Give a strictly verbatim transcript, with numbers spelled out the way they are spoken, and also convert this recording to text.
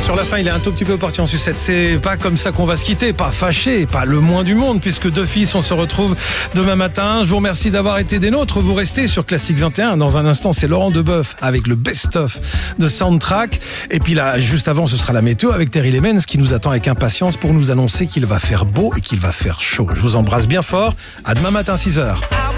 sur la fin, il est un tout petit peu parti en sucette. C'est pas comme ça qu'on va se quitter, pas fâché, pas le moins du monde, puisque d'office, on se retrouve demain matin. Je vous remercie d'avoir été des nôtres. Vous restez sur Classique vingt et un. Dans un instant, c'est Laurent Deboeuf avec le best-of de Soundtrack. Et puis là, juste avant, ce sera la météo avec Terry Lemens qui nous attend avec impatience pour nous annoncer qu'il va faire beau et qu'il va faire chaud. Je vous embrasse bien fort. À demain matin, six heures.